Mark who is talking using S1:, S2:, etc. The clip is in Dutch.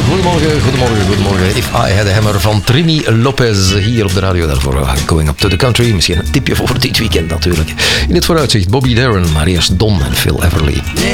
S1: Goedemorgen. If I Had a Hammer van Trini Lopez hier op de radio. Daarvoor Going Up to the Country. Misschien een tipje voor dit weekend natuurlijk. In het vooruitzicht Bobby Darin, maar eerst Don en Phil Everly.